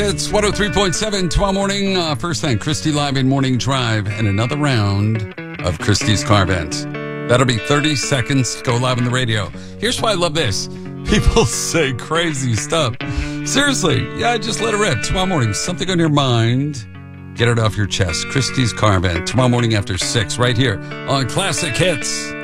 It's 103.7 tomorrow morning. First thing, Christy live in Morning Drive and another round of Christy's Car Vent. That'll be 30 seconds to go live on the radio. Here's why I love this. People say crazy stuff. Seriously, yeah, just let it rip. Tomorrow morning, something on your mind. Get it off your chest. Christy's Car Vent tomorrow morning after 6 right here on Classic Hits.